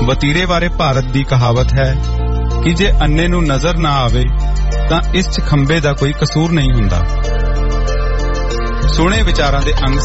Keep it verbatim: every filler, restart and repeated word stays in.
ਵਤੀਰੇ ਬਾਰੇ ਭਾਰਤ ਦੀ ਕਹਾਵਤ ਹੈ ਕਿ ਜੇ ਅੰਨੇ ਨੂੰ ਨਜ਼ਰ ਨਾ ਆਵੇ ਤਾਂ ਇਸ 'ਚ ਖੰਬੇ ਦਾ ਕੋਈ ਕਸੂਰ ਨਹੀਂ ਹੁੰਦਾ। ਸੁਣੇ ਵਿਚਾਰਾਂ ਦੇ ਅੰਗ